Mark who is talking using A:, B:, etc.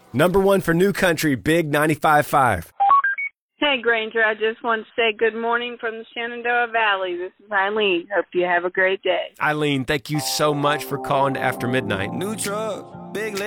A: Number one for New Country, Big 95.5.
B: Hey, Granger, I just want to say good morning from the Shenandoah Valley. This is Eileen. Hope you have a great day.
A: Eileen, thank you so much for calling to After Midnight.
C: New truck, big